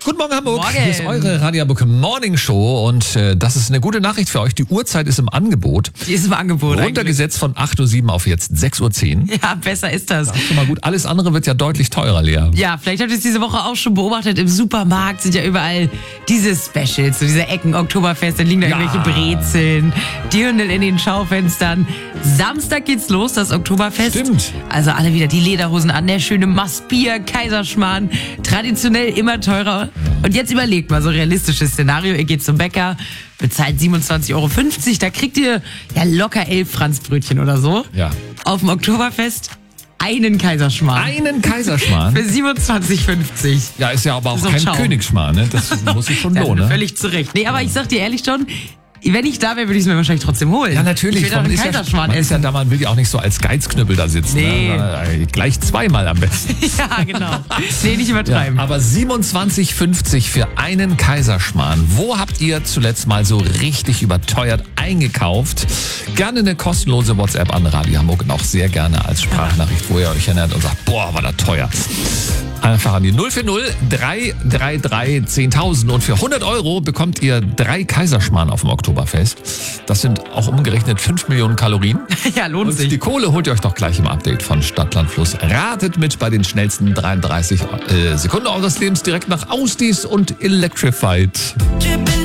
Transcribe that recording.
Guten Morgen, Hamburg. Morgen. Hier ist eure Radio Hamburg Morning Show und das ist eine gute Nachricht für euch. Die Uhrzeit ist im Angebot. Die ist im Angebot. Runtergesetzt von 8.07 Uhr auf jetzt 6.10 Uhr. Ja, besser ist das. Das ist schon mal gut. Alles andere wird ja deutlich teurer, Lea. Ja, vielleicht habt ihr es diese Woche auch schon beobachtet. Im Supermarkt sind ja überall diese Specials, so diese Ecken, Oktoberfest, da liegen da irgendwelche Brezeln, Dirndl in den Schaufenstern. Samstag geht's los, das Oktoberfest. Stimmt. Also alle wieder die Lederhosen an, der schöne Maßbier, Kaiserschmarrn, traditionell immer teurer. Und jetzt überlegt mal so realistisches Szenario, ihr geht zum Bäcker, bezahlt 27,50 Euro, da kriegt ihr ja locker 11 Franzbrötchen oder so. Ja. Auf dem Oktoberfest einen Kaiserschmarrn. Einen Kaiserschmarrn? Für 27,50. Ja, ist ja aber auch So, kein ciao. Königsschmarrn, ne? Das muss sich schon Ja, lohnen, ne? völlig zurecht. Nee, aber ich sag dir ehrlich schon, wenn ich da wäre, würde ich es mir wahrscheinlich trotzdem holen. Ja, natürlich. Ich will doch einen Kaiserschmarrn man ist ja essen. da, man will ja auch nicht so als Geizknüppel da sitzen. Nee. Ne? Gleich zweimal am besten. Ja, genau. Nee, nicht übertreiben. Aber 27,50 für einen Kaiserschmarrn. Wo habt ihr zuletzt mal so richtig überteuert eingekauft? Gerne eine kostenlose WhatsApp an Radio Hamburg und auch sehr gerne als Sprachnachricht, wo ihr euch erinnert und sagt, boah, war das teuer. Einfach an die 040 333 10.000 und für 100 Euro bekommt ihr 3 Kaiserschmarrn auf dem Oktoberfest. Das sind auch umgerechnet 5 Millionen Kalorien. Ja, lohnt Und sich. die Kohle holt ihr euch doch gleich im Update von Stadtland Fluss. Ratet mit bei den schnellsten 33 Sekunden eures Lebens direkt nach Ausdies und Electrified. Dripping